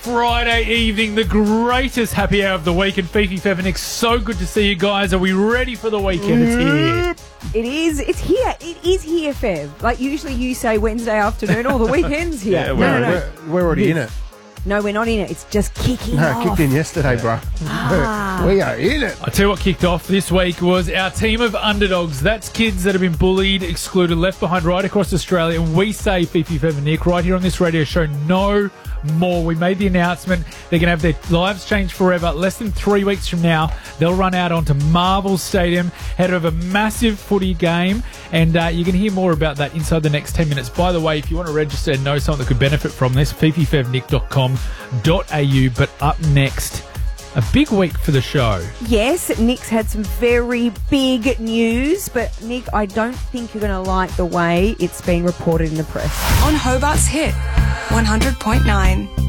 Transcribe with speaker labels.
Speaker 1: Friday evening, the greatest happy hour of the week. And Fifi, Fev, Nick, so good to see you guys. Are we ready for the weekend? It's here.
Speaker 2: It is. It's here. It is here, Fev. Like usually you say Wednesday afternoon or the weekend's here.
Speaker 3: Yeah,
Speaker 2: no.
Speaker 3: We're already in it.
Speaker 2: No, we're not in it. It's just kicking off.
Speaker 3: No, kicked in yesterday, bro. We are in it.
Speaker 1: I tell you what kicked off this week was our team of underdogs. That's kids that have been bullied, excluded, left behind right across Australia. And we say, Fifi, Fev, and Nick, right here on this radio show, no more. We made the announcement. They're going to have their lives changed forever. Less than 3 weeks from now, they'll run out onto Marvel Stadium, head of a massive footy game. And you can hear more about that inside the next 10 minutes. By the way, if you want to register and know someone that could benefit from this, fififevnick.com.au. But up next, a big week for the show.
Speaker 2: Yes, Nick's had some very big news, but Nick, I don't think you're going to like the way it's being reported in the press.
Speaker 4: On Hobart's Hit 100.9.